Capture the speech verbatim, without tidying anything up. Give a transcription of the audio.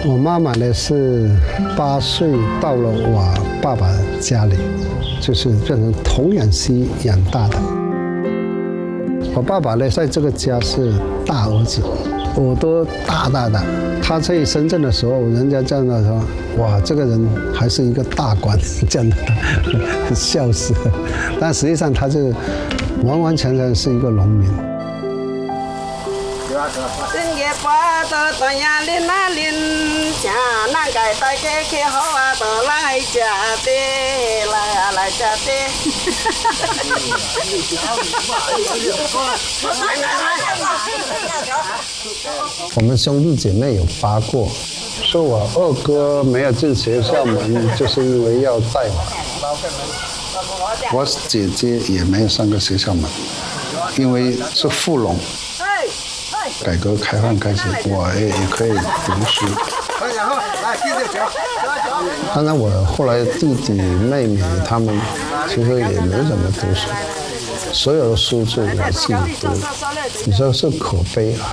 我妈妈呢是八岁到了我爸爸家里，就是变成童养媳养大的。我爸爸呢在这个家是大儿子，我都大大的。他在深圳的时候，人家这样的说，哇，这个人还是一个大官，这样的，笑死了。但实际上他是完完全全是一个农民。我们兄弟姐妹有八过，说我二哥没有进学校门，就是因为要带我。我姐姐也没有上过学校门，因为是富农。改革开放开始，我也也可以读书。当然，我后来弟弟妹妹他们其实也没怎么读书，所有的书是我自己读。你说是可悲还